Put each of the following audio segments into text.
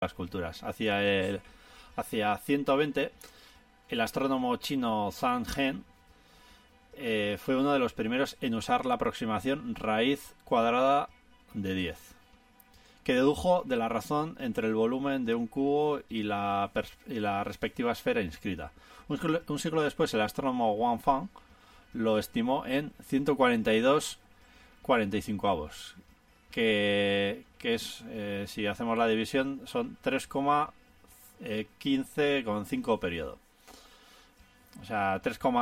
las culturas. Hacia 120, el astrónomo chino Zhang Hen fue uno de los primeros en usar la aproximación raíz cuadrada de 10, que dedujo de la razón entre el volumen de un cubo y la respectiva esfera inscrita. Un siglo después, el astrónomo Wang Fang lo estimó en 142,45avos, que es, si hacemos la división, son 3,15,5 periodo. O sea,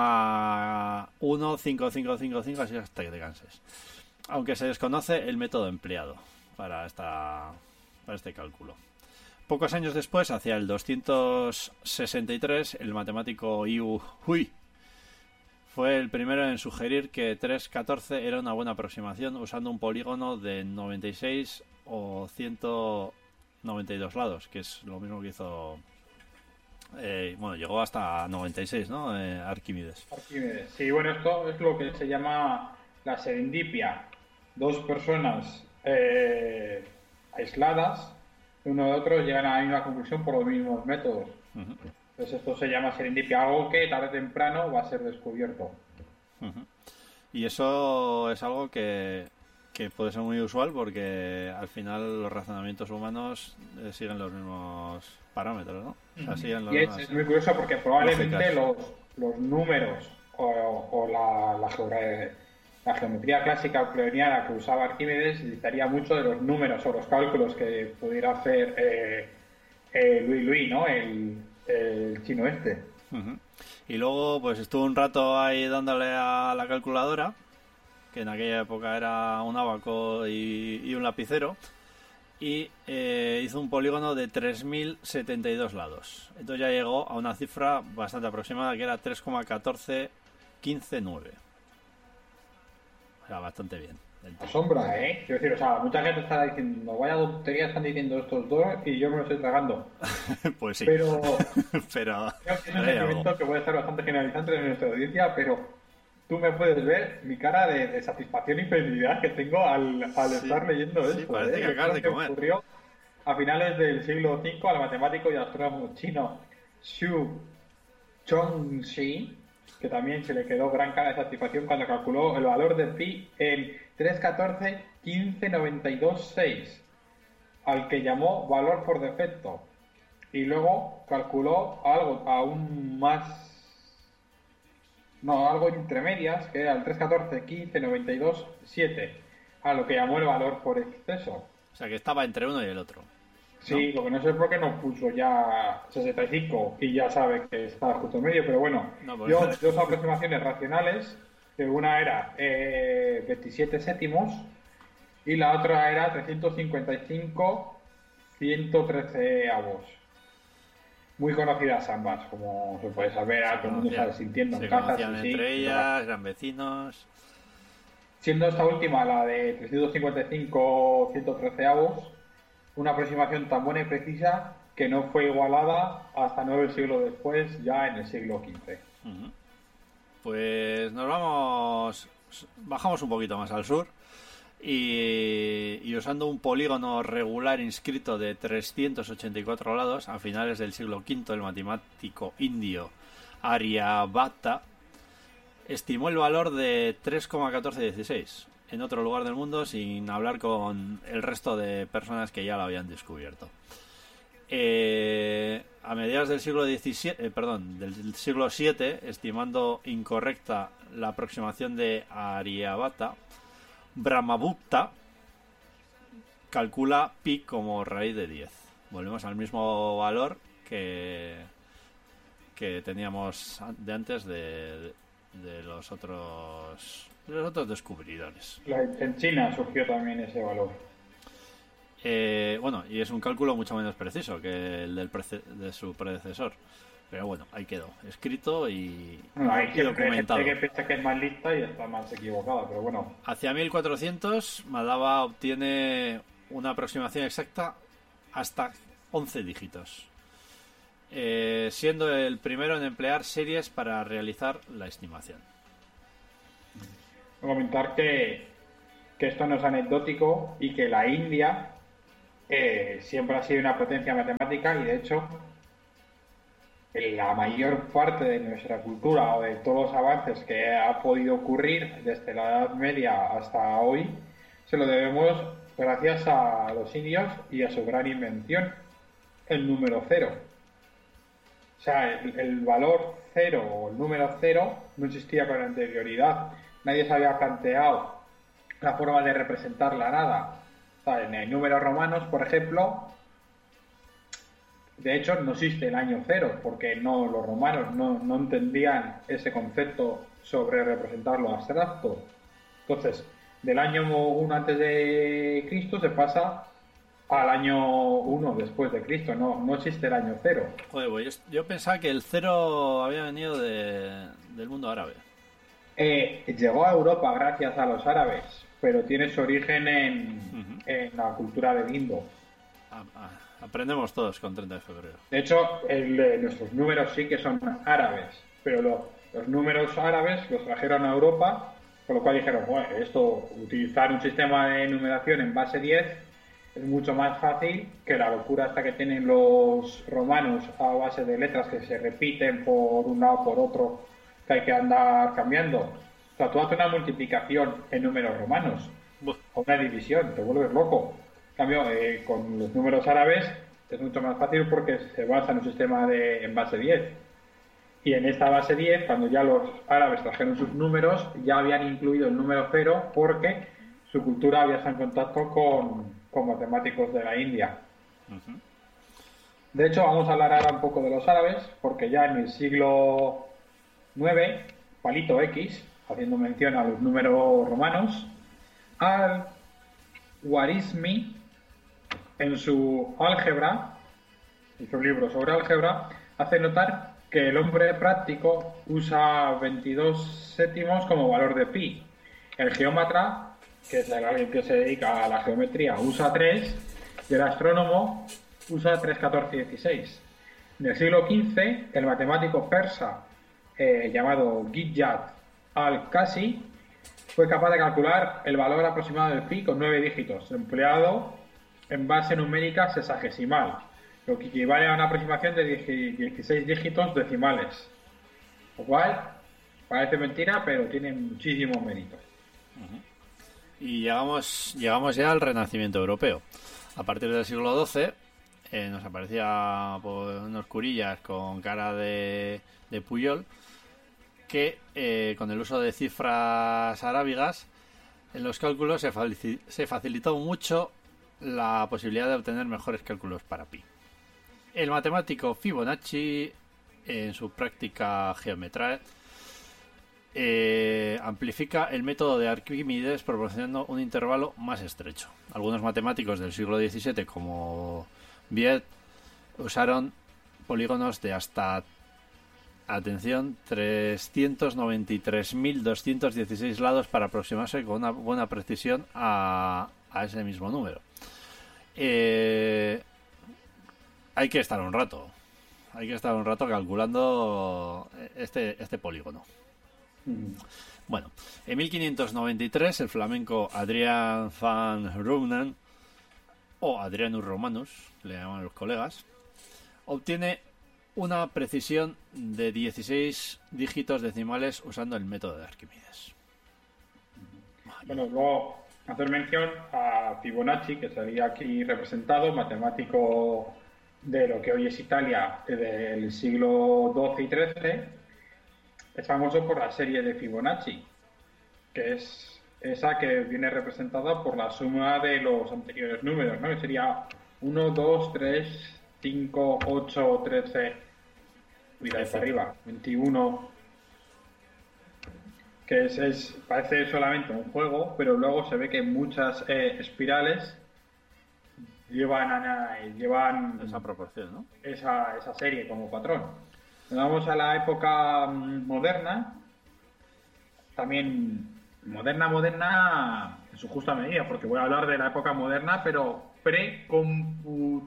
3,15555, así hasta que te canses. Aunque se desconoce el método empleado para este cálculo. Pocos años después, hacia el 263, el matemático Yu Hui fue el primero en sugerir que 3,14 era una buena aproximación usando un polígono de 96 o 192 lados, que es lo mismo que hizo... llegó hasta 96, ¿no? Arquímedes. Sí, bueno, esto es lo que se llama la serendipia. Dos personas aisladas, uno de otro, llegan a la misma conclusión por los mismos métodos. Uh-huh. Entonces esto se llama serendipia, algo que tarde o temprano va a ser descubierto. Uh-huh. Y eso es algo que puede ser muy usual porque al final los razonamientos humanos siguen los mismos parámetros, ¿no? O sea, siguen los mismos... Es muy curioso porque probablemente los números o la geometría clásica euclidiana que usaba Arquímedes dictaría mucho de los números o los cálculos que pudiera hacer Louis, ¿no? El chino este. Uh-huh. Y luego pues estuvo un rato ahí dándole a la calculadora, que en aquella época era un abaco y un lapicero, y hizo un polígono de 3072 lados. Entonces ya llegó a una cifra bastante aproximada, que era 3,14159. O sea, bastante bien. Asombra, Quiero decir, o sea, mucha gente está diciendo, vaya tontería están diciendo estos dos y yo me lo estoy tragando. Pues sí. Pero creo que es un sentimiento que puede estar bastante generalizante en nuestra audiencia, pero tú me puedes ver mi cara de satisfacción y felicidad que tengo al estar leyendo esto. Sí, parece que acabas de comer. Ocurrió a finales del siglo V al matemático y astrónomo chino Xu Chongxi, que también se le quedó gran cara de satisfacción cuando calculó el valor de pi en 3,14,15,92,6, al que llamó valor por defecto, y luego calculó algo entre medias, que era el 3,14,15,92,7, a lo que llamó el valor por exceso. O sea, que estaba entre uno y el otro. Sí, lo que no sé por qué no puso ya 65 y ya sabe que está justo en medio, pero bueno, dos aproximaciones racionales, que una era 27 séptimos y la otra era 355,113avos. Muy conocidas ambas, como se puede saber, todo el mundo está sintiendo en casa. Se conocían entre ellas, eran vecinos. Siendo esta última, la de 355,113avos, una aproximación tan buena y precisa que no fue igualada hasta 9 siglos después, ya en el siglo XV. Uh-huh. Pues bajamos un poquito más al sur y usando un polígono regular inscrito de 384 lados a finales del siglo V, el matemático indio Aryabhata estimó el valor de 3,1416 en otro lugar del mundo, sin hablar con el resto de personas que ya lo habían descubierto. A mediados del siglo del siglo VII, estimando incorrecta la aproximación de Aryabhata, Brahmagupta calcula pi como raíz de 10. Volvemos al mismo valor que teníamos de antes de los otros descubridores. En China surgió también ese valor. Y es un cálculo mucho menos preciso que el de su predecesor. Pero bueno, ahí quedó, escrito y documentado. Hay gente que piensa que es más lista y está más equivocada, pero bueno. Hacia 1400, Madhava obtiene una aproximación exacta hasta 11 dígitos, siendo el primero en emplear series para realizar la estimación. Voy a comentar que esto no es anecdótico y que la India siempre ha sido una potencia matemática y de hecho la mayor parte de nuestra cultura o de todos los avances que ha podido ocurrir desde la Edad Media hasta hoy se lo debemos gracias a los indios y a su gran invención, el número cero. O sea, el valor cero o el número cero no existía con anterioridad. Nadie se había planteado la forma de representar la nada. O sea, en el números romanos, por ejemplo, de hecho no existe el año cero, porque los romanos no entendían ese concepto sobre representar lo abstracto. Entonces, del año 1 antes de Cristo se pasa al año 1 después de Cristo. No existe el año cero. Joder, pues yo pensaba que el cero había venido del mundo árabe. Llegó a Europa gracias a los árabes, pero tiene su origen en la cultura del Indo. Aprendemos todos con 30 de febrero. De hecho, nuestros números sí que son árabes, pero los números árabes los trajeron a Europa, con lo cual dijeron, bueno, utilizar un sistema de numeración en base 10 es mucho más fácil que la locura hasta que tienen los romanos a base de letras que se repiten por un lado por otro, que hay que andar cambiando. O sea, tú haces una multiplicación en números romanos o una división, te vuelves loco. En cambio, con los números árabes es mucho más fácil porque se basa en un sistema en base 10. Y en esta base 10, cuando ya los árabes trajeron sus números, ya habían incluido el número 0 porque su cultura había estado en contacto con matemáticos de la India. Uh-huh. De hecho, vamos a hablar ahora un poco de los árabes, porque ya en el siglo IX, palito X, haciendo mención a los números romanos, Al-Khwarizmi, en su álgebra, en su libro sobre álgebra, hace notar que el hombre práctico usa 22 séptimos como valor de pi. El geómatra, que es alguien que se dedica a la geometría, usa 3, y el astrónomo usa 3, 14 y 16. En el siglo XV, el matemático persa llamado Giyad al-Kasi fue capaz de calcular el valor aproximado del pi con 9 dígitos, empleado en base numérica sexagesimal, lo que equivale a una aproximación de 16 dígitos decimales. Lo cual parece mentira, pero tiene muchísimo mérito. Uh-huh. Y llegamos ya al Renacimiento europeo. A partir del siglo XII nos aparecía unos curillas con cara de Puyol que con el uso de cifras arábigas en los cálculos se facilitó mucho la posibilidad de obtener mejores cálculos para pi. El matemático Fibonacci, en su práctica Geometrae, amplifica el método de Arquímedes proporcionando un intervalo más estrecho. Algunos matemáticos del siglo XVII, como Viet, usaron polígonos de hasta, atención, 393.216 lados para aproximarse con una buena precisión a ese mismo número. Hay que estar un rato calculando este polígono. Bueno, en 1593 el flamenco Adrian van Roonen, o Adrianus Romanus, le llaman los colegas, obtiene una precisión de 16 dígitos decimales usando el método de Arquímedes. Bueno, luego hacer mención a Fibonacci, que sería aquí representado, matemático de lo que hoy es Italia del siglo XII y XIII. Es famoso por la serie de Fibonacci, que es esa que viene representada por la suma de los anteriores números, ¿no? Que sería 1, 2, 3, 5, 8, 13, mira para arriba, 21, que parece solamente un juego, pero luego se ve que muchas espirales llevan esa proporción, ¿no? Esa serie como patrón. Vamos a la época moderna, también moderna en su justa medida, porque voy a hablar de la época moderna, pero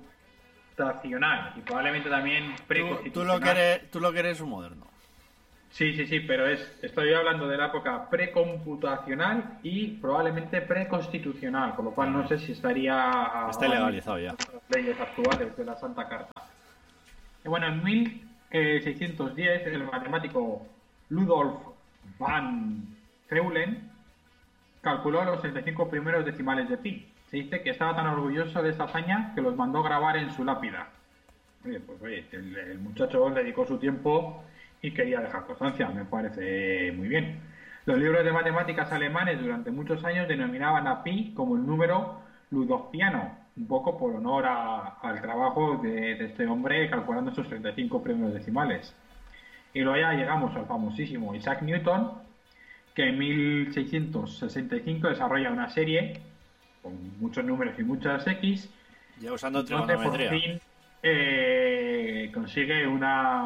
precomputacional y probablemente también preconstitucional. Tú lo que eres un moderno. Sí, pero estoy hablando de la época precomputacional y probablemente preconstitucional, con lo cual no sé si estaría Está legalizado ya. las leyes actuales de la Santa Carta. Y bueno, en 1610 el matemático Ludolf van Zeulen calculó los 65 primeros decimales de pi. Se dice que estaba tan orgulloso de esta hazaña que los mandó grabar en su lápida. Oye, el muchacho dedicó su tiempo y quería dejar constancia, me parece muy bien. Los libros de matemáticas alemanes durante muchos años denominaban a pi como el número ludolfiano, un poco por honor al trabajo de este hombre calculando esos 35 primeros decimales. Y luego ya llegamos al famosísimo Isaac Newton, que en 1665 desarrolla una serie con muchos números y muchas X. Ya usando trigonometría. Por fin consigue un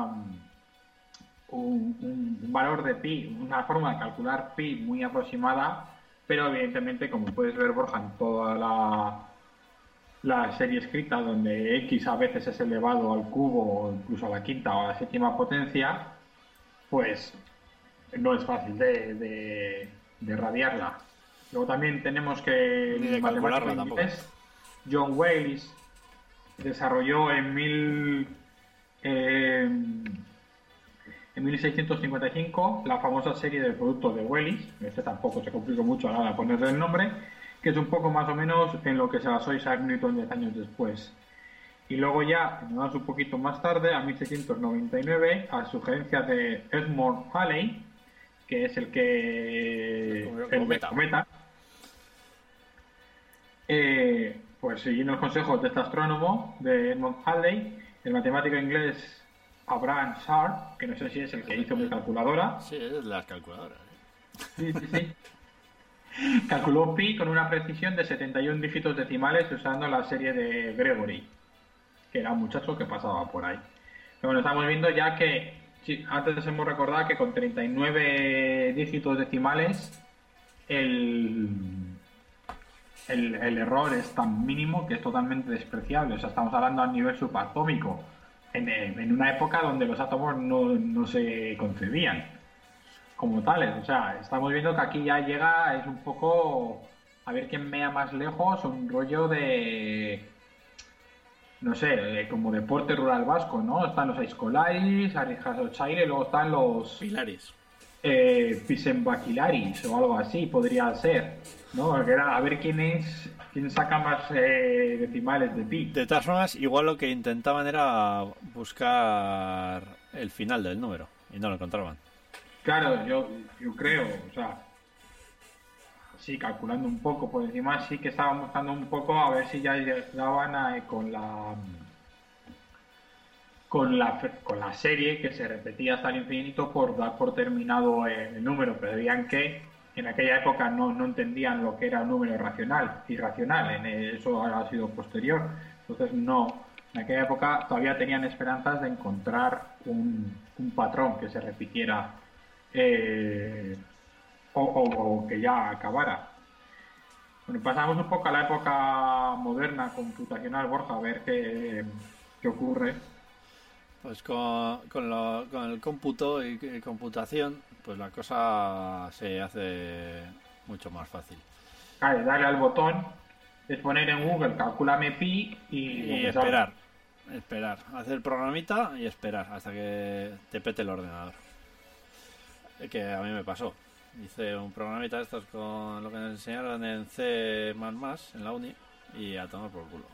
valor de pi, una forma de calcular pi muy aproximada, pero evidentemente, como puedes ver, Borja, en toda la serie escrita, donde x a veces es elevado al cubo o incluso a la quinta o a la séptima potencia, pues no es fácil de radiarla. Luego también tenemos que el matemático inglés John Wales desarrolló en 1655 la famosa serie de productos de Wales. Este tampoco se complicó mucho a la hora de ponerle el nombre, que es un poco más o menos en lo que se basó Isaac Newton 10 años después. Y luego ya, un poquito más tarde, a 1699, a sugerencia de Edmund Halley, que es el cometa, pues siguiendo los consejos de este astrónomo, de Edmund Halley, el matemático inglés Abraham Sharp, que no sé si es el que hizo mi calculadora. Sí, es las calculadoras. Sí. Calculó pi con una precisión de 71 dígitos decimales usando la serie de Gregory, que era un muchacho que pasaba por ahí. Pero bueno, estamos viendo ya que antes hemos recordado que con 39 dígitos decimales el error es tan mínimo que es totalmente despreciable. O sea, estamos hablando a nivel subatómico, en una época donde los átomos no se concebían como tales. O sea, estamos viendo que aquí ya llega, es un poco a ver quién mea más lejos, un rollo de, no sé, como deporte rural vasco, ¿no? Están los aizkolaris, arijasochaire, y luego están los pilaris, pisembaquilaris o algo así podría ser, ¿no? Porque era a ver quién saca más decimales de pi. De todas formas, igual lo que intentaban era buscar el final del número y no lo encontraban. Claro, yo creo, o sea, sí, calculando un poco por encima, sí que estaban buscando un poco a ver si ya llegaban con la serie que se repetía hasta el infinito por dar por terminado el número, pero veían que en aquella época no entendían lo que era un número irracional, eso ha sido posterior, entonces no, en aquella época todavía tenían esperanzas de encontrar un patrón que se repitiera o que ya acabara. Bueno, pasamos un poco a la época moderna computacional, Borja, a ver qué ocurre. Pues con el cómputo y computación, pues la cosa se hace mucho más fácil. Vale, darle al botón, es poner en Google, calculame pi y esperar, hacer el programita y esperar hasta que te pete el ordenador. Que a mí me pasó. Hice un programita de estos con lo que nos enseñaron en C++ en la uni y a tomar por culo.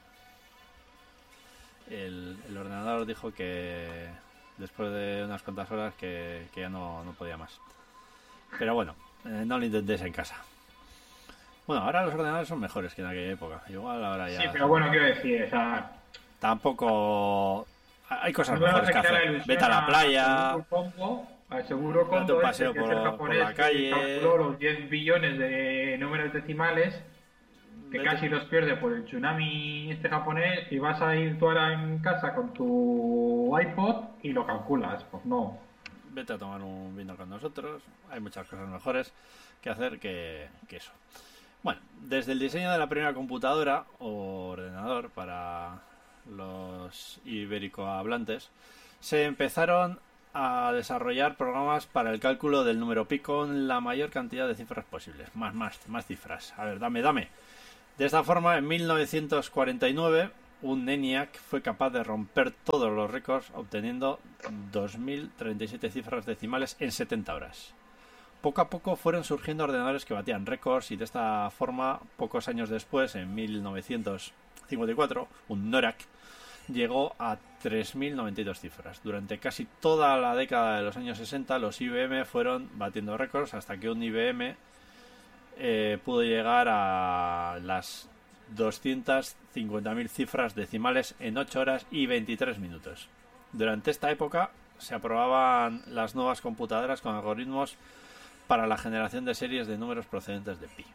El ordenador dijo que después de unas cuantas horas que ya no podía más. Pero bueno, no lo intentéis en casa. Bueno, ahora los ordenadores son mejores que en aquella época. Igual ahora ya... Sí, pero bueno, quiero decir, o sea... Tampoco... Hay cosas mejores que hacer. Vete a la playa... Seguro Date un paseo por la calle. Calculó los 10 billones de números decimales que casi los pierde por el tsunami japonés, y vas a ir tú ahora en casa con tu iPod y lo calculas. Pues no. Vete a tomar un vino con nosotros. Hay muchas cosas mejores que hacer que eso. Bueno, desde el diseño de la primera computadora o ordenador para los ibérico-hablantes se empezaron a desarrollar programas para el cálculo del número pi con la mayor cantidad de cifras posibles. Más cifras. A ver, dame. De esta forma, en 1949, un ENIAC fue capaz de romper todos los récords, obteniendo 2037 cifras decimales en 70 horas. Poco a poco fueron surgiendo ordenadores que batían récords y de esta forma, pocos años después, en 1954, un NORAC llegó a 3.092 cifras. Durante casi toda la década de los años 60, los IBM fueron batiendo récords hasta que un IBM pudo llegar a las 250.000 cifras decimales en 8 horas y 23 minutos. Durante esta época se aprobaban las nuevas computadoras con algoritmos para la generación de series de números procedentes de pi.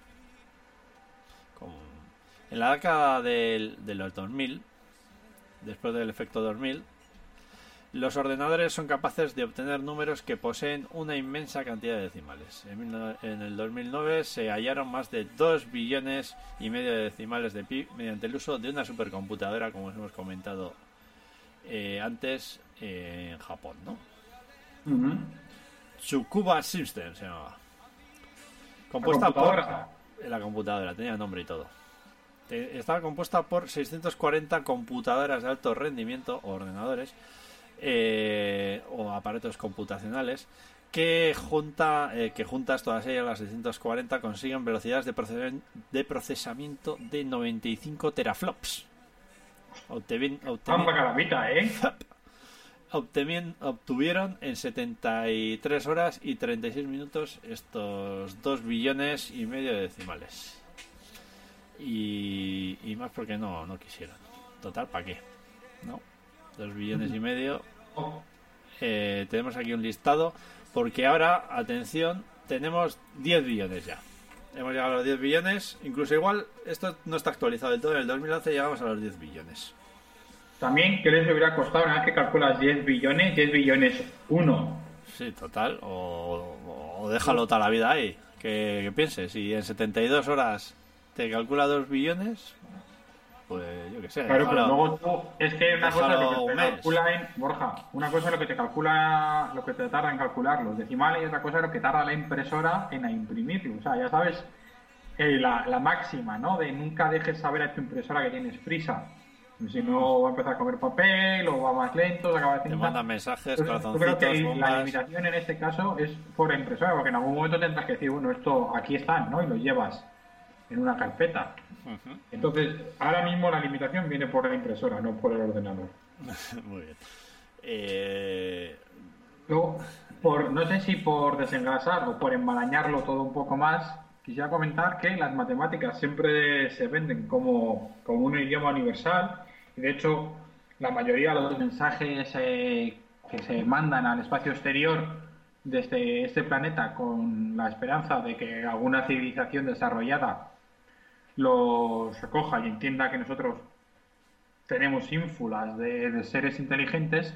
En la década de los 2000, después del efecto 2000, los ordenadores son capaces de obtener números que poseen una inmensa cantidad de decimales. En el 2009 se hallaron más de 2 billones y medio de decimales de pi mediante el uso de una supercomputadora, como hemos comentado antes, en Japón, ¿no? Uh-huh. Tsukuba System se llamaba. Compuesta por la computadora, tenía nombre y todo. Estaba compuesta por 640 computadoras de alto rendimiento o ordenadores o aparatos computacionales que juntas todas ellas, las 640, consiguen velocidades de procesamiento de 95 teraflops. Obtuvieron en 73 horas y 36 minutos estos 2 billones y medio de decimales. Y más porque no quisieron. Total, ¿para qué? ¿No? 2 billones y medio. Tenemos aquí un listado porque ahora, atención, tenemos 10 billones ya. Hemos llegado a los 10 billones. Incluso igual, esto no está actualizado del todo. En el 2011 llegamos a los 10 billones. También, ¿qué les hubiera costado una vez que calculas 10 billones 1? Sí, total. O déjalo toda la vida ahí. Que pienses. Si en 72 horas te calcula 2 billones, pues yo qué sé. Claro, pero luego tú, es que una cosa es lo que te calcula en Borja, una cosa es lo que te calcula, lo que te tarda en calcular los decimales, y otra cosa es lo que tarda la impresora en imprimirlo. O sea, ya sabes, la máxima, ¿no? De nunca dejes saber a tu impresora que tienes prisa. Si no, va a empezar a comer papel o va más lento, se acaba de te mandan mensajes, corazoncitos, yo creo que bombas. La limitación en este caso es por la impresora, porque en algún momento tendrás que decir, bueno, esto aquí están, ¿no? Y lo llevas en una carpeta. Uh-huh. Entonces, ahora mismo la limitación viene por la impresora, no por el ordenador. Muy bien. Luego, no sé si por desengrasar o por enmarañarlo todo un poco más, quisiera comentar que las matemáticas siempre se venden como un idioma universal, y de hecho la mayoría de los mensajes que se mandan al espacio exterior desde este planeta con la esperanza de que alguna civilización desarrollada los recoja y entienda que nosotros tenemos ínfulas de seres inteligentes,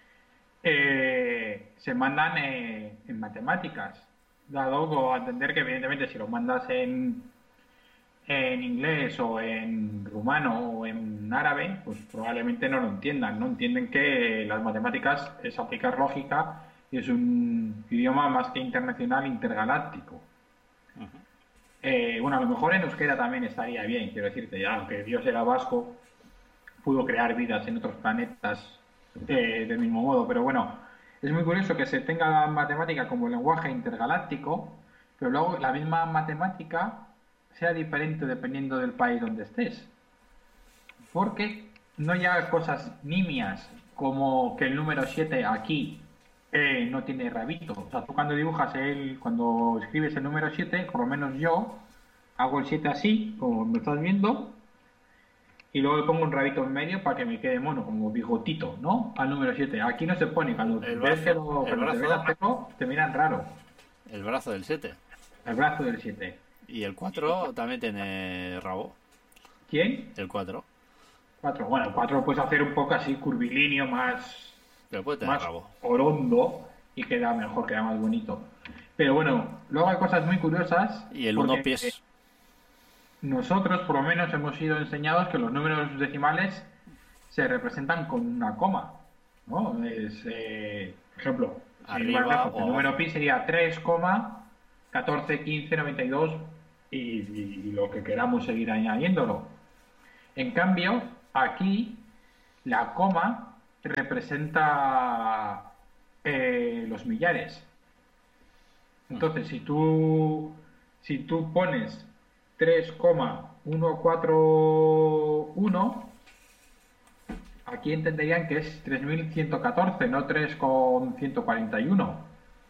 se mandan en matemáticas, dado a entender que evidentemente si lo mandas en inglés o en rumano o en árabe, pues probablemente no lo entiendan, ¿no? Entienden que las matemáticas es aplicar lógica y es un idioma más que internacional, intergaláctico. Uh-huh. Bueno, a lo mejor en euskera también estaría bien, quiero decirte, ya, aunque Dios era vasco, pudo crear vidas en otros planetas del mismo modo, pero bueno, es muy curioso que se tenga la matemática como lenguaje intergaláctico, pero luego la misma matemática sea diferente dependiendo del país donde estés. Porque no ya cosas nimias como que el número 7 aquí no tiene rabito. O sea, tú cuando dibujas cuando escribes el número 7, por lo menos yo hago el 7 así, como me estás viendo, y luego le pongo un rabito en medio para que me quede mono, como bigotito, ¿no? Al número 7. Aquí no se pone, cuando te ves hacerlo, te miran raro. El brazo del 7. El brazo del 7. Y el 4 también tiene rabo. ¿Quién? El 4. 4. Bueno, el 4 lo puedes hacer un poco así curvilíneo, más rabo. Orondo, y queda mejor, queda más bonito. Pero bueno, luego hay cosas muy curiosas. Y el 1 pies. Nosotros, por lo menos, hemos sido enseñados que los números decimales se representan con una coma. ¿no? Ejemplo, Arriba el número pi sería 3,141592 y lo que queramos seguir añadiéndolo. En cambio, aquí la coma representa los millares. Entonces, si tú pones 3,141, aquí entenderían que es 3114, no 3,141.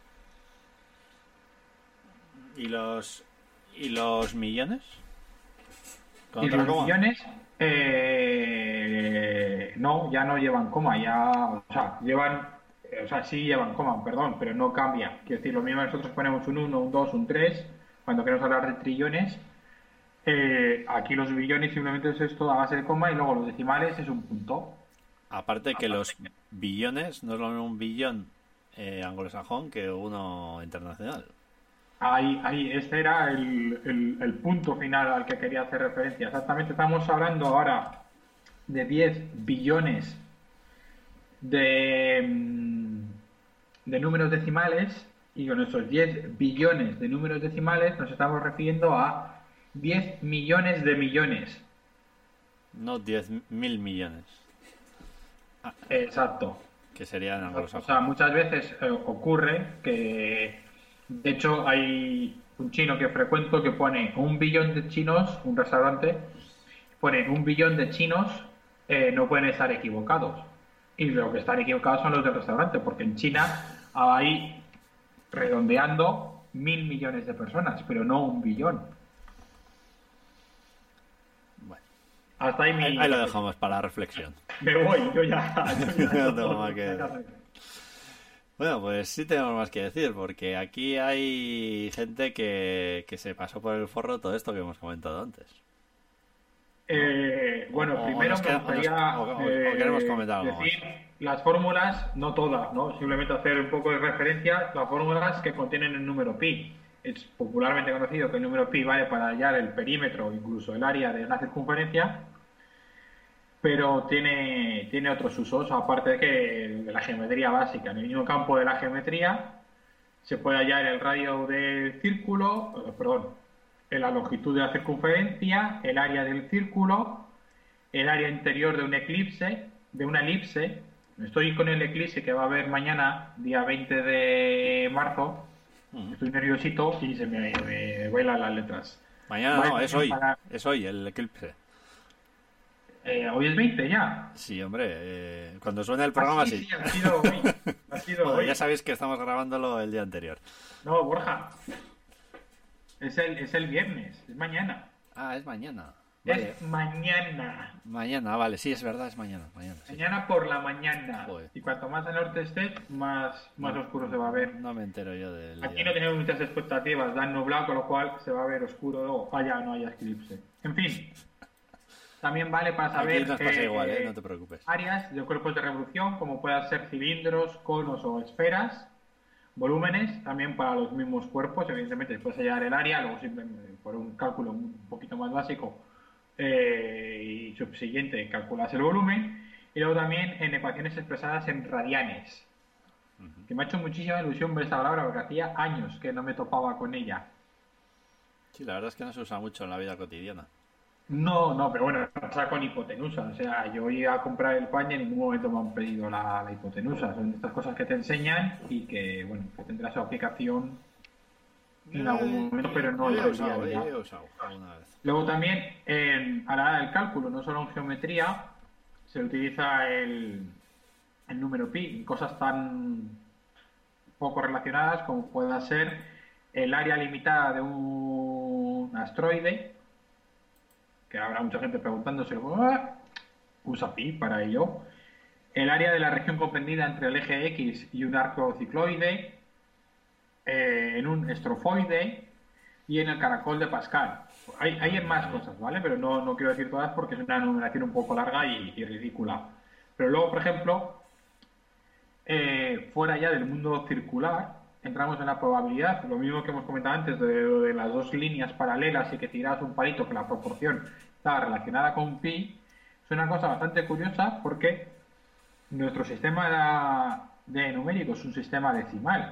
¿Y los millones? ¿Con Y otra los coma? millones, no, ya no llevan coma, sí llevan coma, perdón, pero no cambia. Quiero decir, lo mismo nosotros ponemos un 1, un 2, un 3, cuando queremos hablar de trillones. Aquí los billones simplemente es esto a base de coma y luego los decimales es un punto. Aparte que los billones no es lo mismo un billón anglosajón que uno internacional. Ahí, este era el punto final al que quería hacer referencia. Exactamente, estamos hablando ahora de 10 billones de números decimales, y con esos 10 billones de números decimales nos estamos refiriendo a 10 millones de millones. No 10.000 millones. Exacto. Que serían anglosajones. O sea, muchas veces ocurre que, de hecho, hay un chino que frecuento que pone 1 billón de chinos, un restaurante, pone 1 billón de chinos, no pueden estar equivocados. Y lo que están equivocados son los del restaurante, porque en China hay, redondeando, 1.000 millones de personas, pero no 1 billón. Bueno, hasta ahí lo dejamos para la reflexión. Me voy, yo ya No tengo más que decir. Bueno, pues sí tenemos más que decir, porque aquí hay gente que se pasó por el forro todo esto que hemos comentado antes. Bueno, primero me gustaría queremos comentar algo decir las fórmulas, no todas, ¿no? Simplemente hacer un poco de referencia, las fórmulas que contienen el número pi. Es popularmente conocido que el número pi vale para hallar el perímetro, incluso el área de una circunferencia, pero tiene otros usos, aparte de la geometría básica. En el mismo campo de la geometría se puede hallar el radio del círculo, la longitud de la circunferencia, el área del círculo, el área interior de una elipse. Estoy con el eclipse que va a haber mañana, día 20 de marzo. Estoy nerviosito y se me bailan las letras. Mañana no, es hoy. Es hoy el eclipse. ¿Hoy es 20 ya? Sí, hombre. Cuando suene el programa, sí. Sí, ha sido hoy. Bueno, hoy. ya sabéis que estamos grabándolo el día anterior. No, Borja. Es el viernes, es mañana. Ah, es mañana. Vale. Es mañana. Mañana, vale, sí, es verdad, es mañana. Sí. Mañana por la mañana. Joder. Y cuanto más al norte estés, más oscuro se va a ver. No me entero yo del Aquí día. no tenemos muchas expectativas, dan nublado, con lo cual se va a ver oscuro o allá no haya eclipse. En fin, también vale para saber Aquí nos pasa igual, no te preocupes. áreas de cuerpos de revolución, como puedan ser cilindros, conos o esferas. Volúmenes también para los mismos cuerpos, evidentemente puedes hallar el área, luego simplemente por un cálculo un poquito más básico y subsiguiente calculas el volumen, y luego también en ecuaciones expresadas en radianes, que me ha hecho muchísima ilusión ver esta palabra porque hacía años que no me topaba con ella. Sí, la verdad es que no se usa mucho en la vida cotidiana. No, pero bueno, pasa con hipotenusa. O sea, yo iba a comprar el pan y en ningún momento me han pedido la hipotenusa. Son estas cosas que te enseñan y que, bueno, que tendrá su aplicación en algún momento, pero no lo en he el día a usado, día. he usado alguna vez. Luego también a la hora del cálculo, no solo en geometría, se utiliza el número pi en cosas tan poco relacionadas como pueda ser el área limitada de un asteroide, que habrá mucha gente preguntándose, usa pi para ello. El área de la región comprendida entre el eje X y un arco cicloide, en un estrofoide y en el caracol de Pascal. Hay más cosas, ¿vale? Pero no quiero decir todas porque es una numeración un poco larga y ridícula. Pero luego, por ejemplo, fuera ya del mundo circular, entramos en la probabilidad, lo mismo que hemos comentado antes de las dos líneas paralelas y que tiras un palito que la proporción está relacionada con pi. Es una cosa bastante curiosa porque nuestro sistema de numérico es un sistema decimal,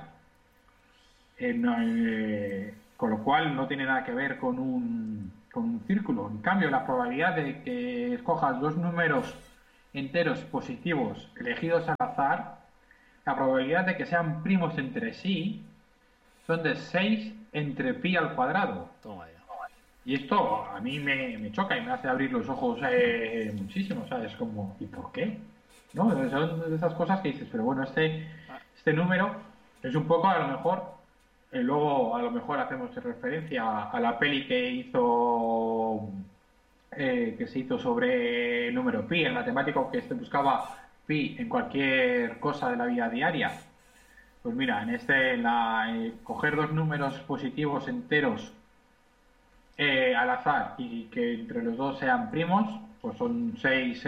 con lo cual no tiene nada que ver con un círculo. En cambio, la probabilidad de que escojas dos números enteros positivos elegidos al azar, la probabilidad de que sean primos entre sí son de 6 entre pi al cuadrado. Toma ya. Y esto a mí me choca y me hace abrir los ojos muchísimo, ¿sabes? Como, ¿y por qué? ¿No? Son de esas cosas que dices, pero bueno, este número es un poco, a lo mejor, luego a lo mejor hacemos referencia a la peli que se hizo sobre el número pi, el matemático que buscaba pi en cualquier cosa de la vida diaria. Pues mira, coger dos números positivos enteros al azar y que entre los dos sean primos, pues son 6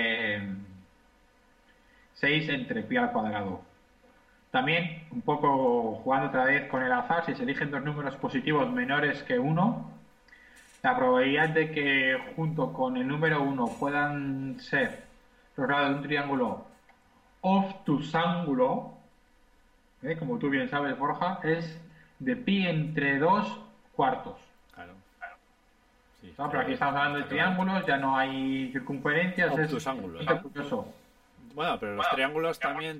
entre pi al cuadrado. También, un poco jugando otra vez con el azar, si se eligen dos números positivos menores que 1, la probabilidad de que junto con el número 1 puedan ser los lados de un triángulo obtusángulo, como tú bien sabes, Borja, es de pi entre 2 cuartos. Claro. Sí, No, pero aquí estamos hablando de triángulos, ya no hay circunferencias. Obtusángulos. Es curioso. Bueno, pero los triángulos también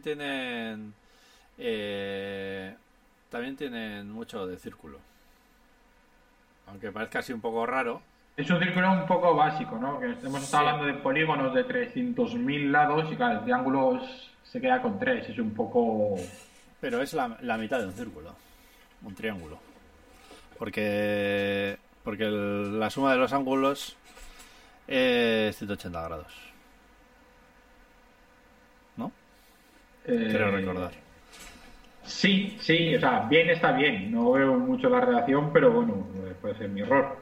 tienen mucho de círculo. Aunque parezca así un poco raro. Es un círculo un poco básico, ¿no? Que hemos estado hablando de polígonos de 300.000 lados y claro, el triángulo se queda con 3, es un poco... Pero es la mitad de un círculo, un triángulo. Porque la suma de los ángulos es 180 grados. ¿No? Quiero recordar. Sí, o sea, bien está bien. No veo mucho la relación, pero bueno, puede ser mi error.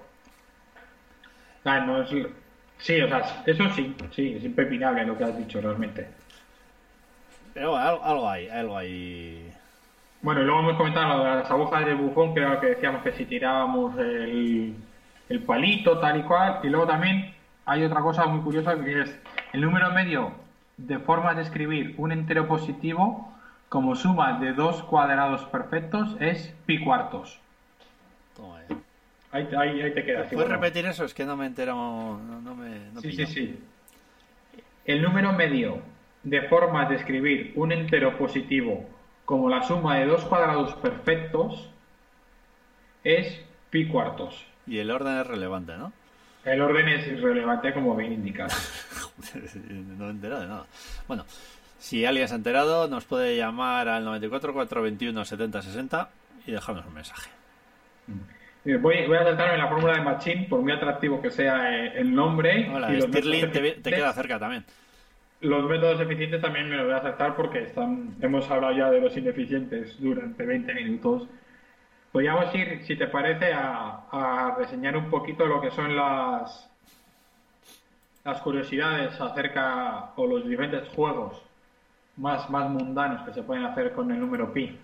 Sí, o sea, eso sí, es impepinable lo que has dicho realmente. Pero algo hay. Bueno, y luego hemos comentado lo de las agujas de bufón, que era lo que decíamos que si tirábamos el palito, tal y cual. Y luego también hay otra cosa muy curiosa que es el número medio de formas de escribir un entero positivo como suma de dos cuadrados perfectos es pi cuartos. Toma ya. Ahí te quedas. ¿Puedes repetir eso? Es que no me entero. Sí. El número medio de formas de escribir un entero positivo como la suma de dos cuadrados perfectos es pi cuartos. Y el orden es relevante, ¿no? El orden es irrelevante, como bien indicado. No me he enterado de nada. Bueno, si alguien se ha enterado, nos puede llamar al 94 421 70 60 y dejarnos un mensaje. Voy a saltarme la fórmula de Machín, por muy atractivo que sea el nombre. Hola, y Stirling te queda cerca también. Los métodos eficientes también me los voy a saltar porque hemos hablado ya de los ineficientes durante 20 minutos. Podríamos ir, si te parece, a reseñar un poquito lo que son las curiosidades acerca, o los diferentes juegos más mundanos que se pueden hacer con el número pi.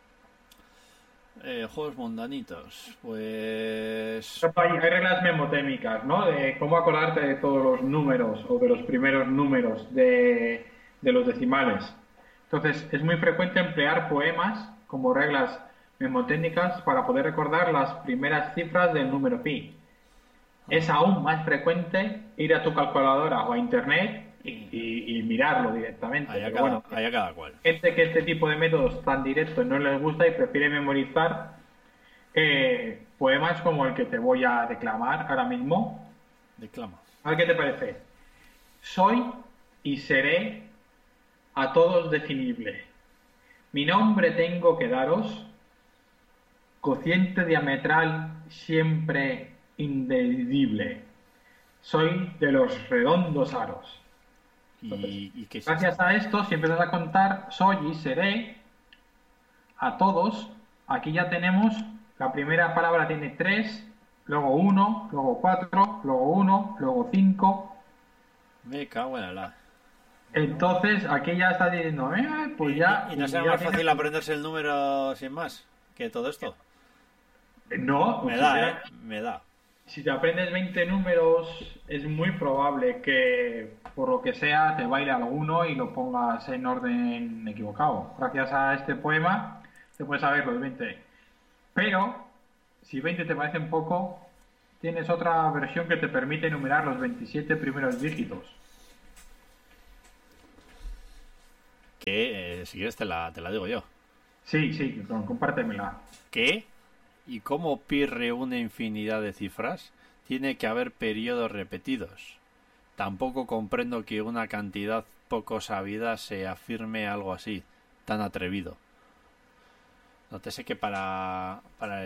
Juegos mundanitos, pues... Hay reglas memotémicas, ¿no? De cómo acordarte de todos los números o de los primeros números de los decimales. Entonces, es muy frecuente emplear poemas como reglas memotécnicas para poder recordar las primeras cifras del número pi. Es aún más frecuente ir a tu calculadora o a internet y mirarlo directamente. Allá cada cual. Gente que este tipo de métodos tan directos no les gusta y prefiere memorizar poemas como el que te voy a declamar ahora mismo. Declama. A ver qué te parece. Soy y seré a todos definible. Mi nombre tengo que daros, cociente diametral siempre indecible. Soy de los redondos aros. Entonces, ¿Y qué es gracias esto? a esto, si empiezas a contar soy y seré a todos, aquí ya tenemos, la primera palabra tiene 3, luego 1, luego 4, luego 1, luego 5. Me cago en la... Entonces, aquí ya está diciendo, pues ya... ¿Y no será más fácil aprenderse el número sin más que todo esto? No, Me da. Si te aprendes 20 números, es muy probable que, por lo que sea, te baile alguno y lo pongas en orden equivocado. Gracias a este poema, te puedes saber los 20. Pero, si 20 te parecen poco, tienes otra versión que te permite enumerar los 27 primeros dígitos. Que, si quieres, te la digo yo. Sí, compártemela. ¿Qué? ¿Y cómo pi reúne infinidad de cifras? Tiene que haber periodos repetidos. Tampoco comprendo que una cantidad poco sabida se afirme algo así, tan atrevido. Nótese que para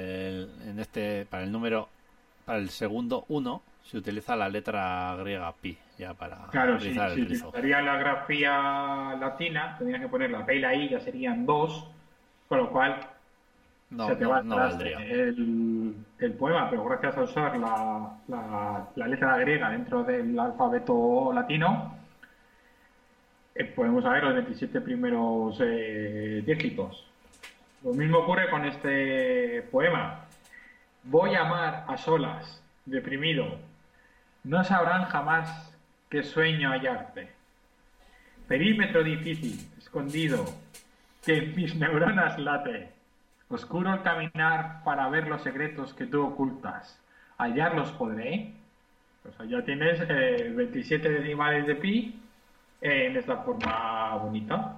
el segundo 1 se utiliza la letra griega pi, ya para realizar el rizo. Si utilizaría la grafía latina, tendrías que poner la P y la I, ya serían 2, con lo cual se te va valdría el poema, pero gracias a usar la letra griega dentro del alfabeto latino, podemos saber los 27 primeros dígitos. Lo mismo ocurre con este poema. Voy a amar a solas, deprimido. No sabrán jamás qué sueño hallarte. Perímetro difícil, escondido, que en mis neuronas late. Oscuro el caminar para ver los secretos que tú ocultas. ¿Hallarlos podré? O sea, ya tienes 27 decimales de pi en esta forma bonita.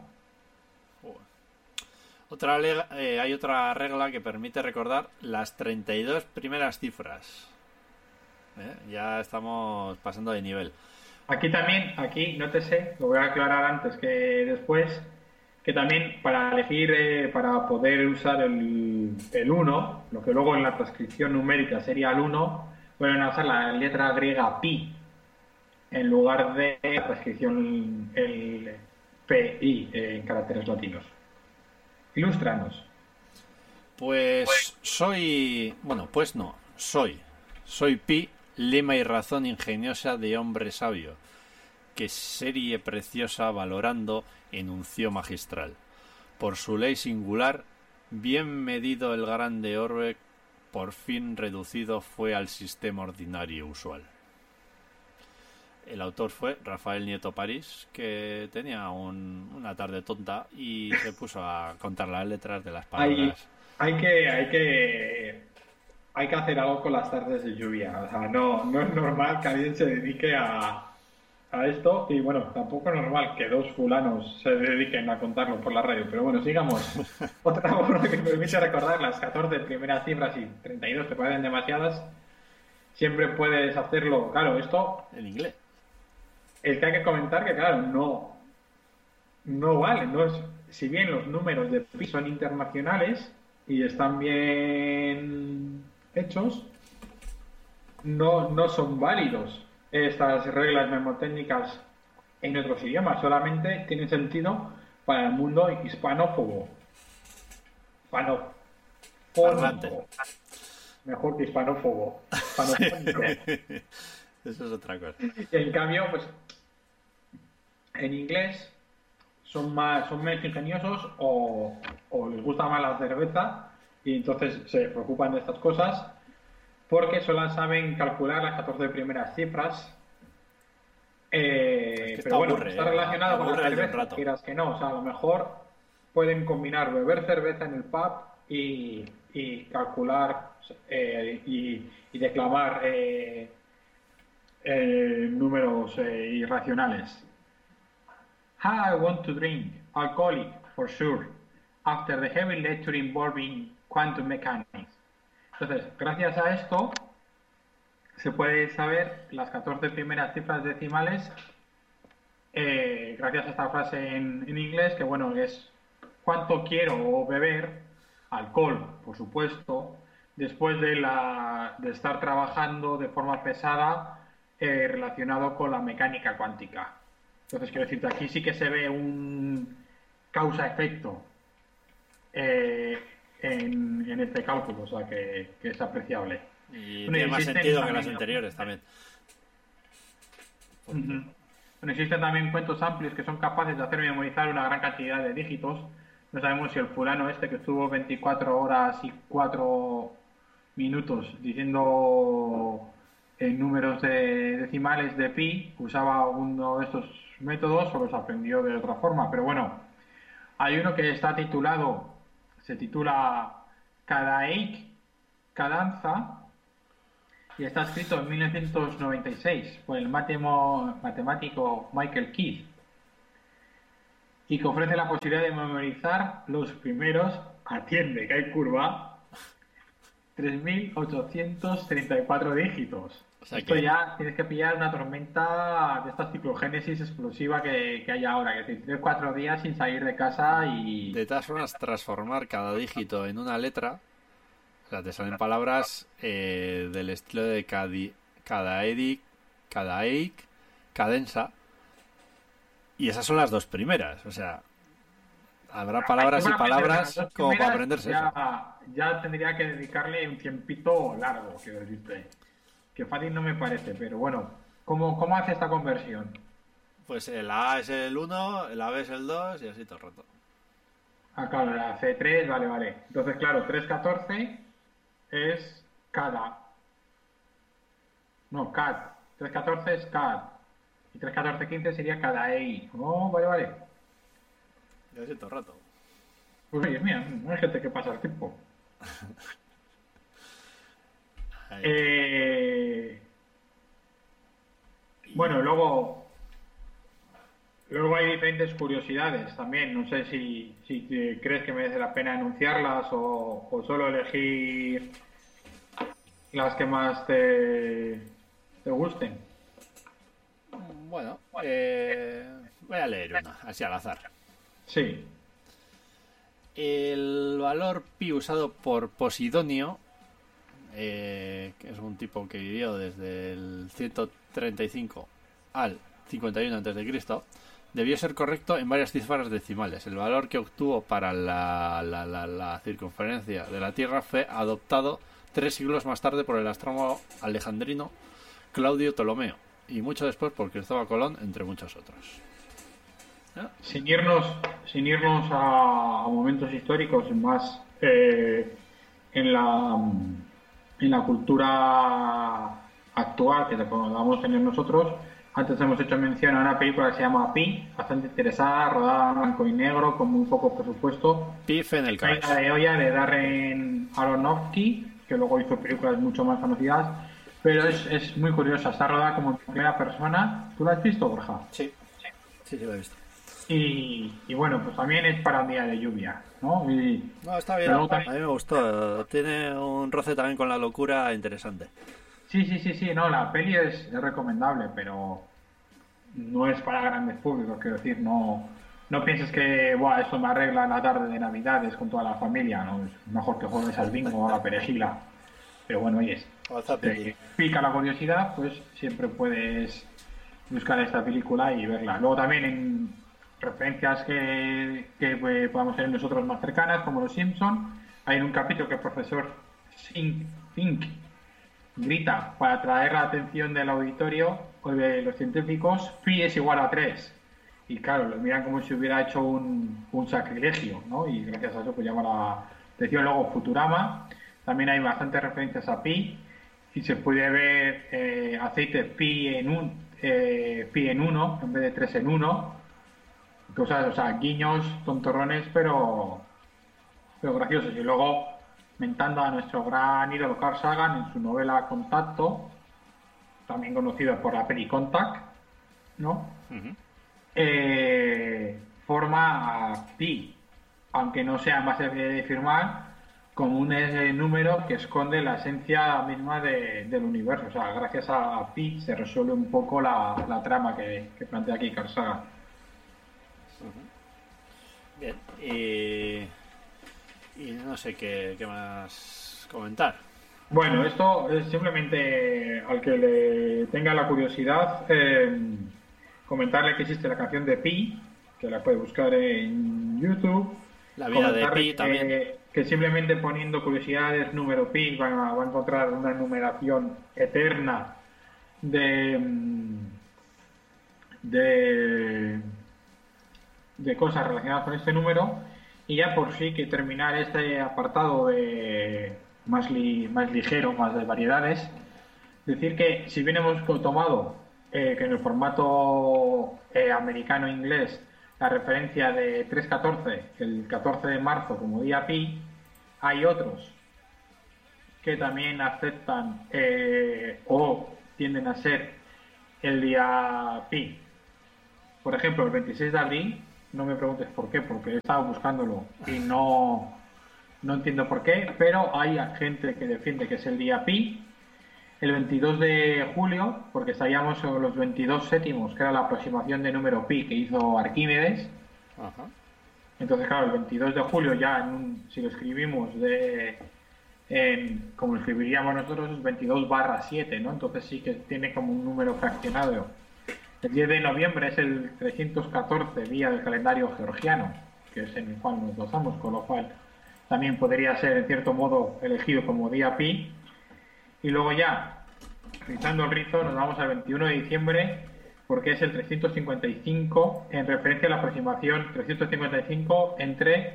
Hay otra regla que permite recordar las 32 primeras cifras. Ya estamos pasando de nivel. Aquí, nótese, lo voy a aclarar antes que después, que también para elegir, para poder usar el 1, lo que luego en la transcripción numérica sería el 1, pueden usar la letra griega pi en lugar de la transcripción el PI en caracteres latinos. Ilústranos. Pues soy pi, lema y razón ingeniosa de hombre sabio, que serie preciosa valorando enunció magistral. Por su ley singular, bien medido el grande orbe, por fin reducido fue al sistema ordinario usual. El autor fue Rafael Nieto París, que tenía una tarde tonta y se puso a contar las letras de las palabras. Hay que hacer algo con las tardes de lluvia. O sea, no es normal que alguien se dedique a esto, y bueno, tampoco es normal que dos fulanos se dediquen a contarlo por la radio. Pero bueno, sigamos. Otra forma que permite recordar las 14 primeras cifras y 32 te parecen demasiadas. Siempre puedes hacerlo, claro, esto en inglés. El que hay que comentar que, claro, no vale. Si bien los números de pi son internacionales y están bien hechos, no son válidos estas reglas mnemotécnicas en otros idiomas. Solamente tienen sentido para el mundo hispanófobo. Mejor que hispanófobo. Eso es otra cosa. En cambio, pues en inglés son menos ingeniosos o les gusta más la cerveza y entonces se preocupan de estas cosas porque solo saben calcular las 14 primeras cifras. Pero bueno, está relacionado con la cerveza, quieras que no. O sea, a lo mejor pueden combinar beber cerveza en el pub y calcular y declamar números irracionales. How I want to drink, alcoholic, for sure, after the heavy lecture involving quantum mechanics. Entonces, gracias a esto, se puede saber las 14 primeras cifras decimales gracias a esta frase en inglés, que bueno, es cuánto quiero beber, alcohol, por supuesto, después de estar trabajando de forma pesada relacionado con la mecánica cuántica. Entonces, quiero decirte, aquí sí que se ve un causa-efecto en este cálculo, o sea, que es apreciable. Y tiene más sentido que las anteriores también. Bueno, existen también cuentos amplios que son capaces de hacer memorizar una gran cantidad de dígitos. No sabemos si el fulano este que estuvo 24 horas y 4 minutos diciendo números decimales de pi, usaba uno de estos métodos o los aprendió de otra forma. Pero bueno, hay uno que está titulado, se titula Kadaic Cadanza, y está escrito en 1996 por el matemático Michael Keith, y que ofrece la posibilidad de memorizar los primeros, atiende que hay curva, 3.834 dígitos. O sea, esto ya tienes que pillar una tormenta de esta ciclogénesis explosiva que hay ahora, que es decir, 3-4 días sin salir de casa y... De todas formas, transformar cada dígito en una letra, o sea, te salen palabras del estilo de Kadaic, Cadenza, y esas son las dos primeras, o sea, habrá palabras y palabras como para aprenderse eso. Ya tendría que dedicarle un tiempito largo, quiero decirte. Que fácil no me parece, pero bueno, ¿cómo hace esta conversión? Pues el A es el 1, el AB es el 2 y así todo el rato. Ah, claro, la C3, vale. Entonces, claro, 314 es cada. No, CAD. 314 es CAD. Y 31415 sería cada EI. Oh, vale. Y así todo el rato. Pues oye, mira, no hay gente que pasa el tiempo. Bueno, luego hay diferentes curiosidades también. No sé si crees que merece la pena anunciarlas o solo elegir las que más te gusten. Bueno, voy a leer una, así al azar. Sí. El valor pi usado por Posidonio, que es un tipo que vivió desde el 135 al 51 a.C., debió ser correcto en varias cifras decimales. El valor que obtuvo para la circunferencia de la Tierra fue adoptado 3 siglos más tarde por el astrónomo alejandrino Claudio Ptolomeo y mucho después por Cristóbal Colón, entre muchos otros. ¿Ah? Sin irnos a momentos históricos más en la cultura actual que podamos tener nosotros. Antes hemos hecho mención a una película que se llama Pi, bastante interesada, rodada en blanco y negro, con muy poco presupuesto. Pi Fennel Crash. La de olla de Darren Aronofsky, que luego hizo películas mucho más conocidas, pero es muy curiosa, está rodada como en primera persona. ¿Tú la has visto, Borja? Sí, la he visto. Y bueno, pues también es para un día de lluvia, ¿no? No, está bien, a mí me gustó. Tiene un roce también con la locura interesante. Sí, no, la peli es recomendable, pero no es para grandes públicos, quiero decir, no pienses que, esto me arregla la tarde de Navidades con toda la familia, ¿no? Es mejor que juegues al bingo o a la perejila. Pero bueno, oyes, si te pica la curiosidad, pues siempre puedes buscar esta película y verla. Luego también en referencias que podamos tener nosotros más cercanas, como Los Simpson, hay un capítulo que el profesor Fink grita para atraer la atención del auditorio o de los científicos: pi es igual a 3. Y claro, lo miran como si hubiera hecho un sacrilegio, ¿no? Y gracias a eso pues llama la atención. Luego Futurama, también hay bastantes referencias a pi y se puede ver aceite pi en 1 en vez de 3 en 1. Cosas, o sea, guiños tontorrones, pero graciosos. Y luego mentando a nuestro gran ídolo Carl Sagan en su novela Contacto, también conocido por la peli Contact, ¿no? Uh-huh. Forma a pi, aunque no sea más de firmar, como un número que esconde la esencia misma del universo. O sea, gracias a pi se resuelve un poco la trama que plantea aquí Carl Sagan. Uh-huh. Bien, y no sé qué más comentar. Bueno, esto es simplemente al que le tenga la curiosidad, comentarle que existe la canción de Pi, que la puede buscar en YouTube. La vida de Pi también. Que simplemente poniendo curiosidades, número Pi, va a encontrar una enumeración eterna de cosas relacionadas con este número. Y ya por sí que terminar este apartado de más ligero, más de variedades. Decir que si bien hemos tomado que en el formato americano-inglés la referencia de 3.14, el 14 de marzo como día pi, hay otros que también aceptan o tienden a ser el día pi. Por ejemplo, el 26 de abril, no me preguntes por qué, porque he estado buscándolo y no entiendo por qué, pero hay gente que defiende que es el día pi. El 22 de julio, porque estaríamos sobre los 22 séptimos, que era la aproximación de número pi que hizo Arquímedes. Ajá. Entonces, claro, el 22 de julio ya, si lo escribimos como lo escribiríamos nosotros, es 22/7, ¿no? Entonces sí que tiene como un número fraccionado. El 10 de noviembre es el 314 día del calendario georgiano, que es en el cual nos basamos, con lo cual también podría ser, en cierto modo, elegido como día pi. Y luego ya, rizando el rizo, nos vamos al 21 de diciembre, porque es el 355, en referencia a la aproximación 355 entre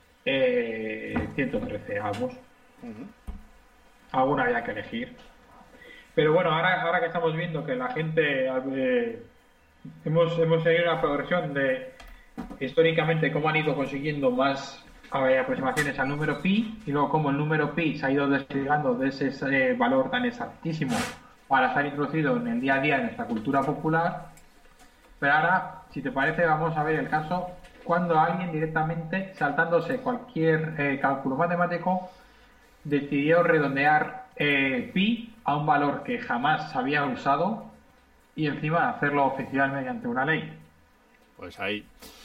113, vamos. Alguna había que elegir. Pero bueno, ahora que estamos viendo que la gente hemos seguido una progresión de históricamente cómo han ido consiguiendo más aproximaciones al número pi, y luego cómo el número pi se ha ido desligando de ese valor tan exactísimo para estar introducido en el día a día en nuestra cultura popular. Pero ahora, si te parece, vamos a ver el caso cuando alguien directamente, saltándose cualquier cálculo matemático, decidió redondear pi a un valor que jamás se había usado y encima hacerlo oficial mediante una ley. Pues ahí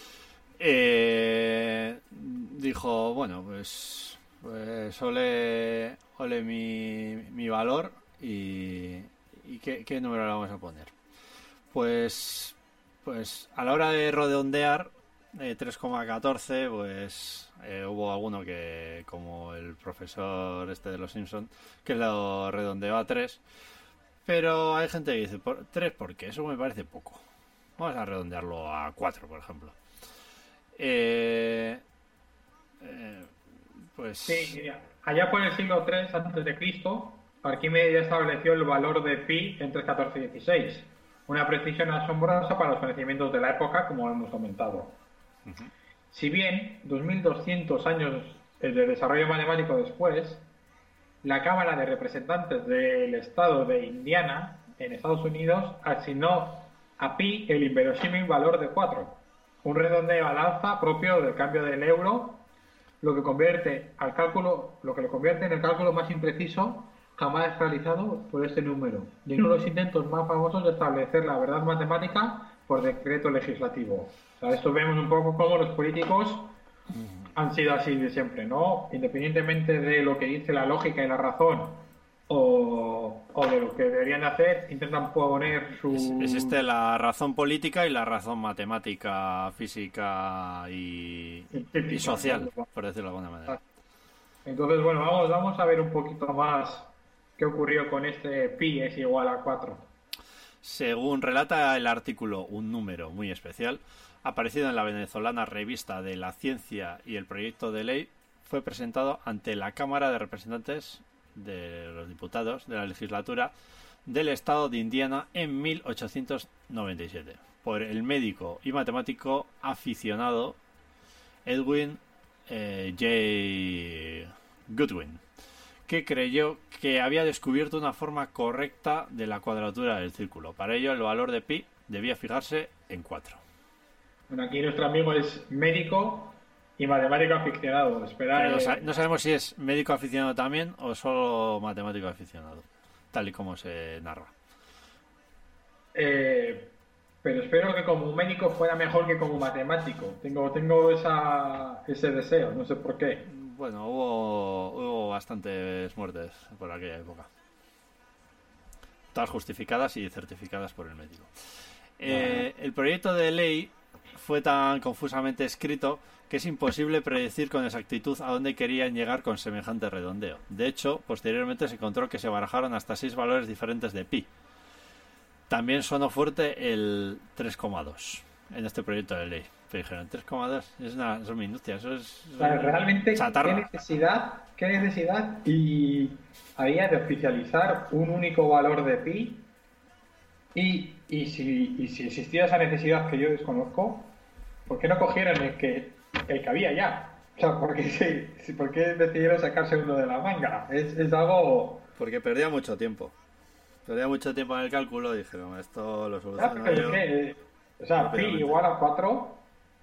dijo, bueno, pues ole mi valor y ¿qué número le vamos a poner? Pues a la hora de redondear 3,14, pues hubo alguno que, como el profesor de los Simpson, que lo redondeó a 3, pero hay gente que dice 3 porque eso me parece poco, vamos a redondearlo a 4, por ejemplo. Pues sí, allá por el siglo III a.C., Arquímedes ya estableció el valor de pi entre 14 y 16, una precisión asombrosa para los conocimientos de la época, como hemos comentado. Si bien 2200 años de desarrollo matemático después, la Cámara de Representantes del Estado de Indiana, en Estados Unidos, asignó a pi el inverosímil valor de 4, un redondeo al alza propio del cambio del euro, lo que lo convierte en el cálculo más impreciso jamás realizado por este número, y en uno de los intentos más famosos de establecer la verdad matemática por decreto legislativo. O sea, esto vemos un poco cómo los políticos han sido así de siempre, ¿no? Independientemente de lo que dice la lógica y la razón o de lo que deberían de hacer, intentan poner su... Existe la razón política y la razón matemática, física y social, por decirlo de alguna manera. Entonces, bueno, vamos a ver un poquito más qué ocurrió con este pi es igual a 4. Según relata el artículo Un número muy especial, aparecido en la venezolana Revista de la Ciencia, y el proyecto de ley fue presentado ante la Cámara de Representantes de los Diputados de la legislatura del estado de Indiana en 1897 por el médico y matemático aficionado Edwin J. Goodwin, que creyó que había descubierto una forma correcta de la cuadratura del círculo. Para ello, el valor de pi debía fijarse en 4. Bueno, aquí nuestro amigo es médico y matemático aficionado. No sabemos si es médico aficionado también o solo matemático aficionado, tal y como se narra. Pero espero que como médico fuera mejor que como matemático. Tengo ese deseo, no sé por qué. Bueno, hubo bastantes muertes por aquella época. Todas justificadas y certificadas por el médico. El proyecto de ley fue tan confusamente escrito que es imposible predecir con exactitud a dónde querían llegar con semejante redondeo. De hecho, posteriormente se encontró que se barajaron hasta 6 valores diferentes de pi. También sonó fuerte el 3,2 en este proyecto de ley. Pero dijeron 3,2, son minucias, eso es... O sea, realmente, chatarra. ¿qué necesidad y había de oficializar un único valor de pi? Y si existía esa necesidad que yo desconozco, ¿por qué no cogieron el que había ya? O sea, ¿por qué decidieron sacarse uno de la manga? Es algo... Porque perdía mucho tiempo. Perdía mucho tiempo en el cálculo y dijeron, esto lo soluciono yo. O sea, pi igual a 4,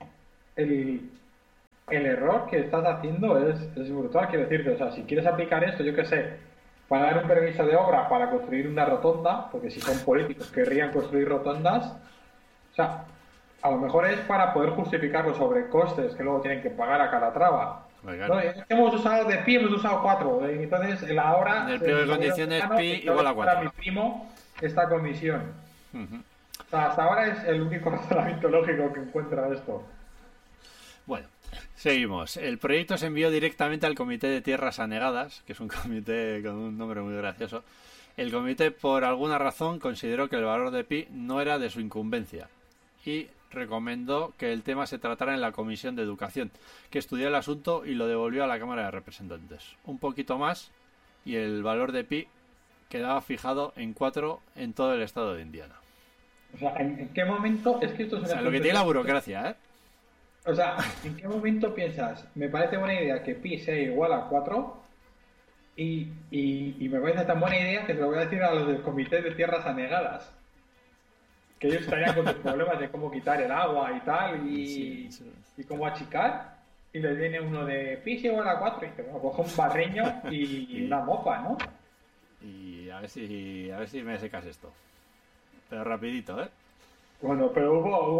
el error que estás haciendo es brutal, quiero decirte. O sea, si quieres aplicar esto, yo qué sé, para dar un permiso de obra para construir una rotonda, porque si son políticos querrían construir rotondas, o sea, a lo mejor es para poder justificar los sobrecostes que luego tienen que pagar a Calatrava. No, hemos usado de pi, hemos usado 4. Entonces, la hora... En el pliego de condiciones pi igual a 4. Para mi primo esta comisión. O sea, hasta ahora es el único razonamiento lógico que encuentra esto. Bueno, seguimos. El proyecto se envió directamente al Comité de Tierras Anegadas, que es un comité con un nombre muy gracioso. El comité, por alguna razón, consideró que el valor de pi no era de su incumbencia y recomendó que el tema se tratara en la Comisión de Educación, que estudió el asunto y lo devolvió a la Cámara de Representantes. Un poquito más y el valor de pi quedaba fijado en 4 en todo el estado de Indiana. O sea, ¿en qué momento? Es que esto es lo que tiene la burocracia, ¿eh? O sea, ¿en qué momento piensas? Me parece buena idea que pi sea igual a 4 y me parece tan buena idea que se lo voy a decir a los del Comité de Tierras Anegadas. Que ellos estarían con los problemas de cómo quitar el agua y tal, y cómo achicar, y les viene uno de pi igual a 4 y te coge un barreño y una mopa, ¿no? Y a ver si me secas esto. Pero rapidito, ¿eh? Bueno, pero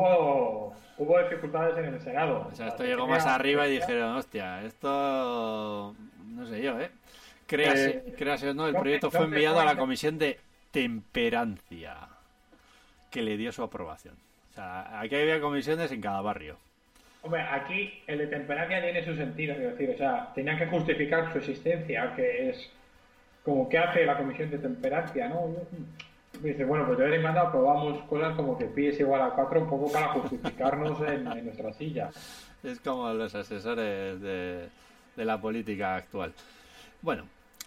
hubo dificultades en el Senado. O sea, esto llegó más arriba y dijeron, hostia, esto... no sé yo, ¿eh? Créase o no, el proyecto fue enviado a la Comisión de Temperancia, que le dio su aprobación. O sea, aquí había comisiones en cada barrio. Hombre, aquí el de temperancia tiene su sentido, quiero decir, o sea, tenían que justificar su existencia, que es como que hace la comisión de temperancia, ¿no? Dice, bueno, pues de vez en cuando aprobamos cosas como que pi es igual a 4 un poco para justificarnos en nuestra silla. Es como los asesores de la política actual. Bueno,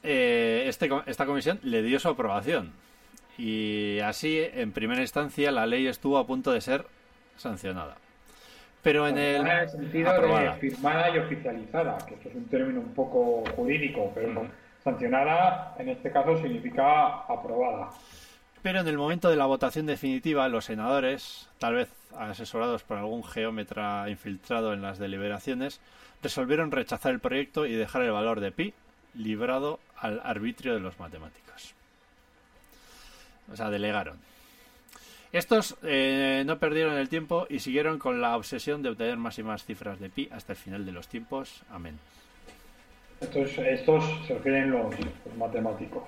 esta comisión le dio su aprobación. Y así, en primera instancia, la ley estuvo a punto de ser sancionada. Pero en el sentido aprobada. De firmada y oficializada, que esto es un término un poco jurídico, pero sancionada en este caso significa aprobada. Pero en el momento de la votación definitiva, los senadores, tal vez asesorados por algún geómetra infiltrado en las deliberaciones, resolvieron rechazar el proyecto y dejar el valor de pi librado al arbitrio de los matemáticos. O sea, delegaron. Estos no perdieron el tiempo y siguieron con la obsesión de obtener más y más cifras de pi hasta el final de los tiempos. Amén. Estos se refieren los matemáticos.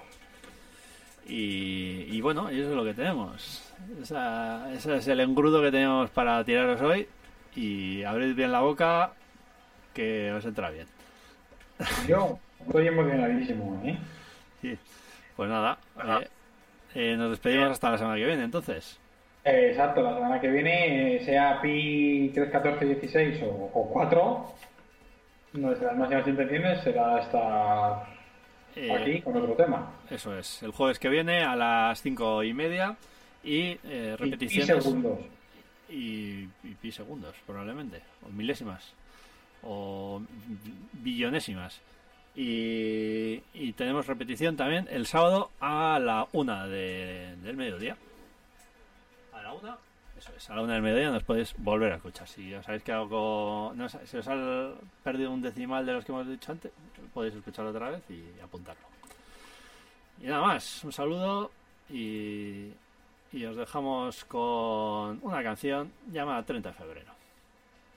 Y bueno, y eso es lo que tenemos. Ese es el engrudo que tenemos para tiraros hoy. Y abrid bien la boca, que os entra bien. Yo estoy emocionadísimo, ¿eh? Sí. Pues nada, nos despedimos hasta la semana que viene, entonces. Exacto, la semana que viene, sea pi 3, 14, 16 o 4, nuestras máximas intenciones será estar aquí con otro tema. Eso es, el jueves que viene a las 5:30 y repeticiones. Y segundos. Y pi segundos, probablemente, o milésimas, o billonésimas. Y tenemos repetición también el sábado a la 1 del mediodía. A la 1, eso es, a la 1 del mediodía nos podéis volver a escuchar. Si os habéis quedado si os ha perdido un decimal de los que hemos dicho antes, podéis escucharlo otra vez y apuntarlo. Y nada más, un saludo y os dejamos con una canción llamada 30 de febrero.